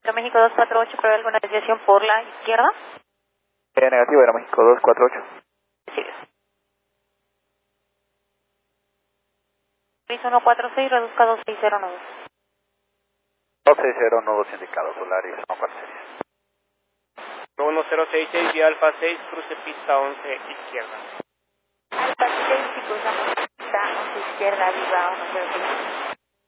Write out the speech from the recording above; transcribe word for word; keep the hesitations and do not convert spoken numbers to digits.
México dos cuatro ocho, ¿prevé alguna desviación por la izquierda? Eh, negativo, Aeroméxico dos cuatro ocho. Sí. seis uno cuatro seis, reduzca dos seis cero nueve. dos seis cero, nudos indicados, Solaris, no cuál sería. uno cero seis seis y Alfa seis, cruce pista once, izquierda. Alfa seis y cruzamos pista once izquierda, viva uno cero seis.